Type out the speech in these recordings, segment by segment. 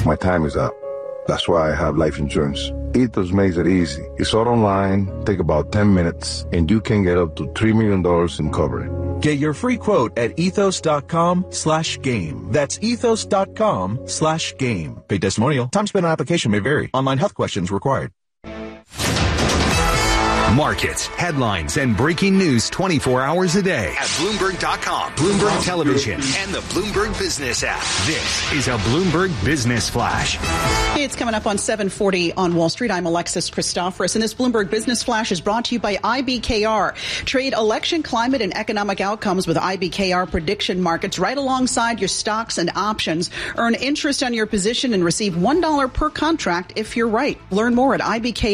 My time is up. That's why I have life insurance. Ethos makes it easy. It's all online, take about 10 minutes, and you can get up to $3 million in coverage. Get your free quote at ethos.com/game. That's ethos.com/game. Paid testimonial. Time spent on application may vary. Online health questions required. Markets, headlines, and breaking news 24 hours a day at Bloomberg.com, Bloomberg Television, and the Bloomberg Business app. This is a Bloomberg Business Flash. Hey, it's coming up on 7:40 on Wall Street. I'm Alexis Christoforous, and this Bloomberg Business Flash is brought to you by IBKR. Trade election, climate, and economic outcomes with IBKR prediction markets right alongside your stocks and options. Earn interest on your position and receive $1 per contract if you're right. Learn more at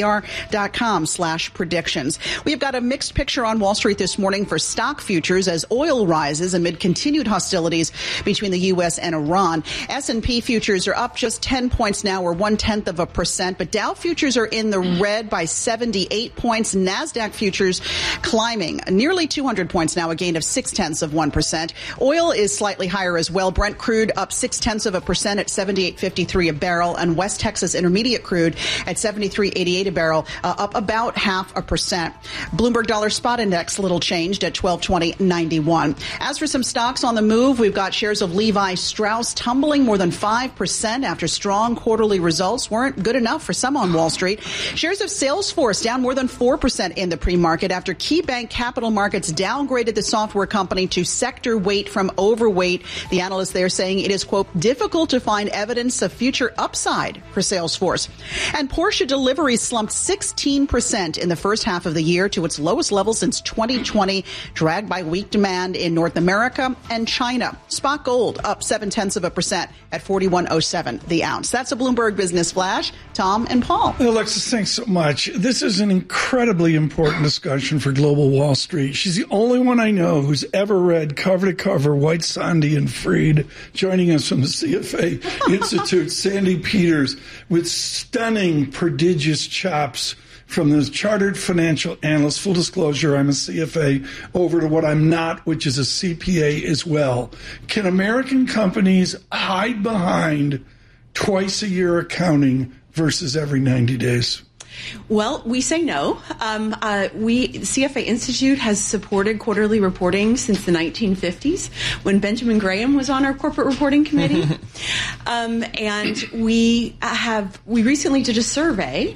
ibkr.com/predictions. We've got a mixed picture on Wall Street this morning for stock futures as oil rises amid continued hostilities between the U.S. and Iran. S&P futures are up just 10 points now, or 0.1%, but Dow futures are in the red by 78 points. NASDAQ futures climbing nearly 200 points now, a gain of 0.6%. Oil is slightly higher as well. Brent crude up 0.6% at $78.53 a barrel, and West Texas Intermediate crude at $73.88 a barrel, up about 0.5%. Bloomberg Dollar Spot Index little changed at 1220.91. As for some stocks on the move, we've got shares of Levi Strauss tumbling more than 5% after strong quarterly results weren't good enough for some on Wall Street. Shares of Salesforce down more than 4% in the pre-market after KeyBank Capital Markets downgraded the software company to sector weight from overweight. The analysts there saying it is, quote, difficult to find evidence of future upside for Salesforce. And Porsche deliveries slumped 16% in the first half of the year to its lowest level since 2020, dragged by weak demand in North America and China. Spot gold up 0.7% at $41.07 the ounce. That's a Bloomberg Business Flash. Tom and Paul. Alexis, thanks so much. This is an incredibly important discussion for Global Wall Street. She's the only one I know who's ever read cover to cover White, Sandy, and Fried. Joining us from the CFA Institute, Sandy Peters, with stunning, prodigious chops from the chartered financial analyst. Full disclosure, I'm a CFA, over to what I'm not, which is a CPA as well. Can American companies hide behind twice a year accounting versus every 90 days? Well, we say no. CFA Institute has supported quarterly reporting since the 1950s when Benjamin Graham was on our corporate reporting committee. And we recently did a survey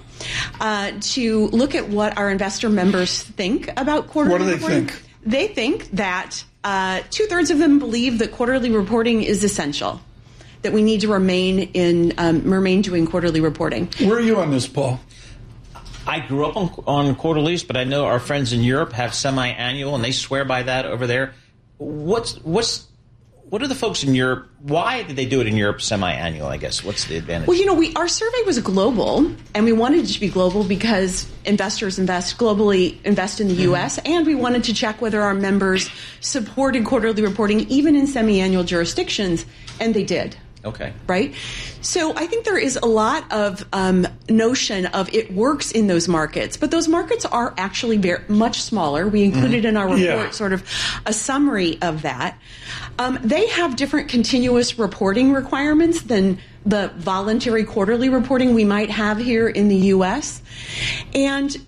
to look at what our investor members think about quarterly reporting. What do they think? They think that 2/3 of them believe that quarterly reporting is essential, that we need to remain doing quarterly reporting. Where are you on this, Paul? I grew up on quarterlies, but I know our friends in Europe have semi-annual, and they swear by that over there. What are the folks in Europe? Why did they do it in Europe semi-annual, I guess? What's the advantage? Well, our survey was global, and we wanted it to be global because investors invest in the U.S., and we wanted to check whether our members supported quarterly reporting even in semi-annual jurisdictions, and they did. Okay. Right? So I think there is a lot of notion of it works in those markets, but those markets are actually very much smaller. We included in our report sort of a summary of that. They have different continuous reporting requirements than the voluntary quarterly reporting we might have here in the U.S. And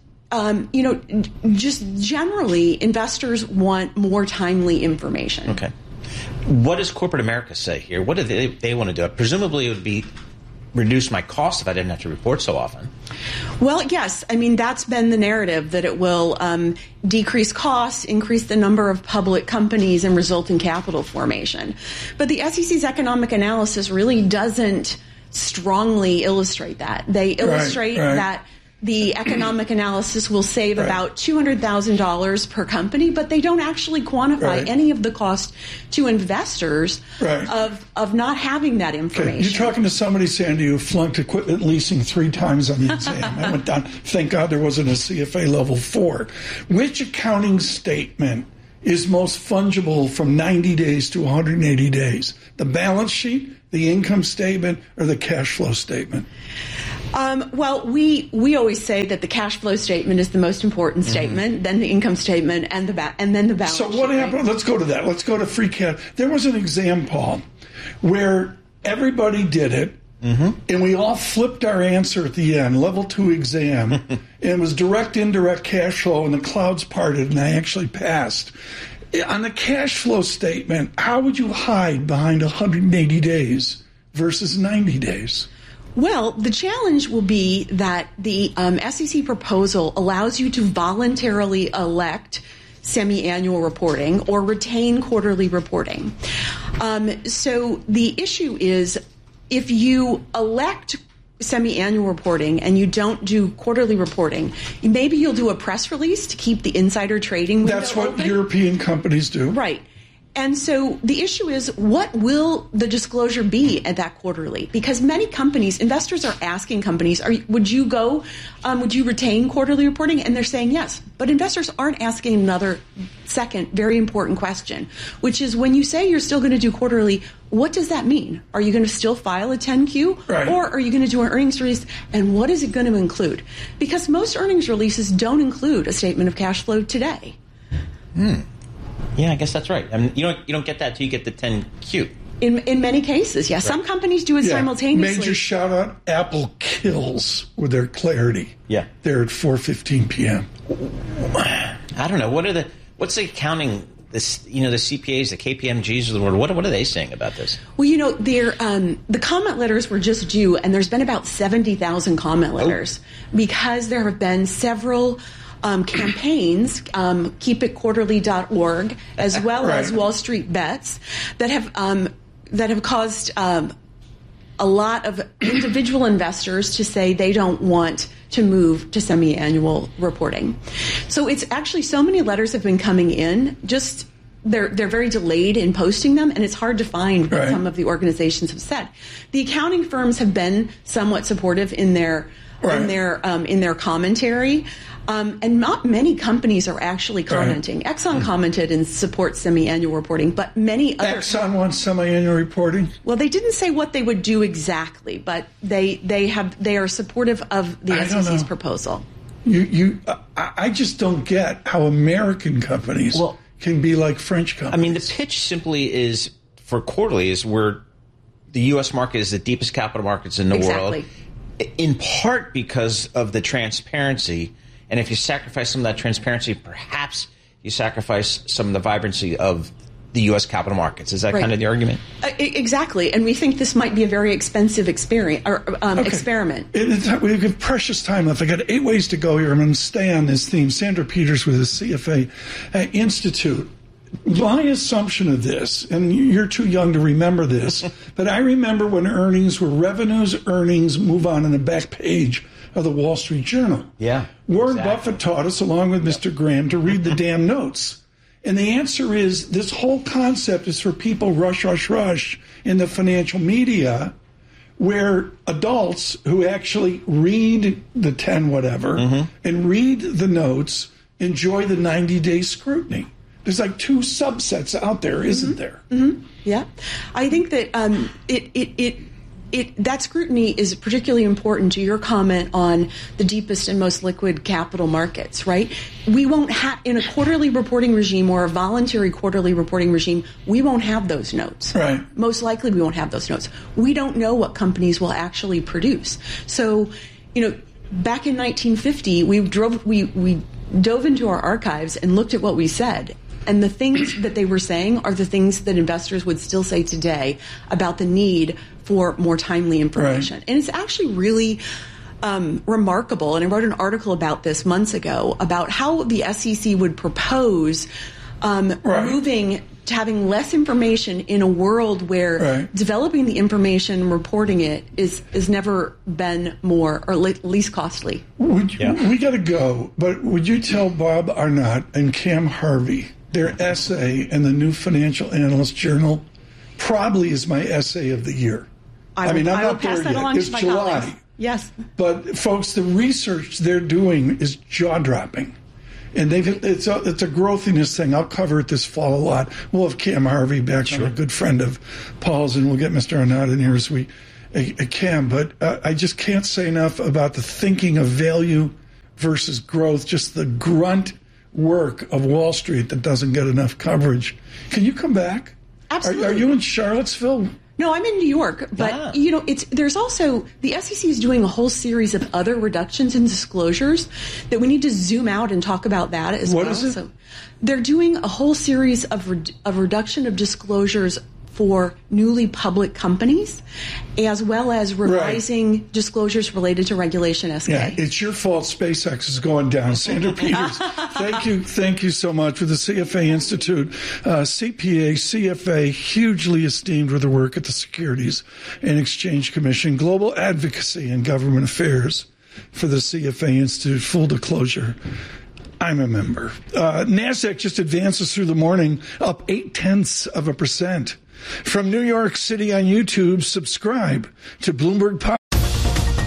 just generally, investors want more timely information. Okay. What does corporate America say here? What do they want to do? Presumably it would be reduce my cost if I didn't have to report so often. Well, yes. I mean, that's been the narrative, that it will decrease costs, increase the number of public companies, and result in capital formation. But the SEC's economic analysis really doesn't strongly illustrate that. They illustrate that the economic analysis will save about $200,000 per company, but they don't actually quantify any of the cost to investors of not having that information. You're talking to somebody, Sandy, who flunked equipment leasing 3 times on the exam. I went down. Thank God there wasn't a CFA level 4. Which accounting statement is most fungible from 90 days to 180 days? The balance sheet, the income statement, or the cash flow statement? Well, we always say that the cash flow statement is the most important statement, then the income statement, and then the balance sheet. So what happened? Let's go to that. Let's go to free cash. There was an exam, Paul, where everybody did it, And we all flipped our answer at the end, level 2 exam, and it was direct, indirect cash flow, and the clouds parted, and I actually passed. On the cash flow statement, how would you hide behind 180 days versus 90 days? Well, the challenge will be that the SEC proposal allows you to voluntarily elect semi-annual reporting or retain quarterly reporting. So the issue is, if you elect semi-annual reporting and you don't do quarterly reporting, maybe you'll do a press release to keep the insider trading window That's what open. European companies do. Right. And so the issue is, what will the disclosure be at that quarterly? Because many companies, investors are asking companies, would you retain quarterly reporting? And they're saying yes. But investors aren't asking another second very important question, which is, when you say you're still going to do quarterly, what does that mean? Are you going to still file a 10-Q? Right. Or are you going to do an earnings release? And what is it going to include? Because most earnings releases don't include a statement of cash flow today. Yeah, I guess that's right. I mean, you don't get that till you get the 10-Q. In many cases, yes. Right. Some companies do it simultaneously. Major shout out, Apple kills with their clarity. Yeah. They're at 4:15 p.m. I don't know. What's the accounting, the CPAs, the KPMGs of the world, what are they saying about this? Well, the comment letters were just due, and there's been about 70,000 comment letters because there have been several campaigns, keepitquarterly.org, as well as Wall Street Bets, that have caused a lot of individual investors to say they don't want to move to semi-annual reporting. So it's actually, so many letters have been coming in, just they're very delayed in posting them, and it's hard to find what some of the organizations have said. The accounting firms have been somewhat supportive in their commentary. And not many companies are actually commenting. Right. Exxon commented and supports semi-annual reporting, but many other... Exxon wants semi-annual reporting? Well, they didn't say what they would do exactly, but they are supportive of the SEC's proposal. I just don't get how American companies can be like French companies. I mean, the pitch simply is, for quarterly, is where the U.S. market is the deepest capital markets in the world. In part because of the transparency. And if you sacrifice some of that transparency, perhaps you sacrifice some of the vibrancy of the U.S. capital markets. Is that kind of the argument? Exactly. And we think this might be a very expensive experiment. We have precious time left. I got 8 ways to go here. I'm going to stay on this theme. Sandra Peters with the CFA Institute. My assumption of this, and you're too young to remember this, but I remember when earnings were earnings move on the back page of the Wall Street Journal. Yeah. Warren Buffett taught us, along with Mr. Graham, to read the damn notes. And the answer is, this whole concept is for people rush in the financial media, where adults who actually read the 10 whatever and read the notes enjoy the 90-day scrutiny. There's like 2 subsets out there, isn't there? Mm-hmm. Yeah. I think that that scrutiny is particularly important to your comment on the deepest and most liquid capital markets, right? We won't have, in a quarterly reporting regime or a voluntary quarterly reporting regime, we won't have those notes. Right. Most likely we won't have those notes. We don't know what companies will actually produce. So, back in 1950, we dove into our archives and looked at what we said. And the things that they were saying are the things that investors would still say today about the need for more timely information. Right. And it's actually really remarkable. And I wrote an article about this months ago about how the SEC would propose moving to having less information in a world where developing the information, reporting it is never been more or least costly. We got to go, but would you tell Bob Arnott and Cam Harvey their essay in the New Financial Analyst Journal probably is my essay of the year? I will pass that along to my colleagues. Yes. But folks, the research they're doing is jaw-dropping. And it's a growthiness thing. I'll cover it this fall a lot. We'll have Cam Harvey back, sure, a good friend of Paul's, and we'll get Mr. Arnott in here as we can. But I just can't say enough about the thinking of value versus growth, just the grunt work of Wall Street that doesn't get enough coverage. Can you come back? Absolutely. Are you in Charlottesville? No, I'm in New York, but there's also the SEC is doing a whole series of other reductions in disclosures that we need to zoom out and talk about that as well. What is it? So they're doing a whole series of reduction of disclosures for newly public companies, as well as revising disclosures related to Regulation SK. Yeah, it's your fault SpaceX is going down. Sandra Peters, thank you so much. With the CFA Institute, CPA, CFA, hugely esteemed with her work at the Securities and Exchange Commission, Global Advocacy and Government Affairs for the CFA Institute. Full disclosure, I'm a member. NASDAQ just advances through the morning, up 0.8%. From New York City on YouTube, subscribe to Bloomberg Podcast.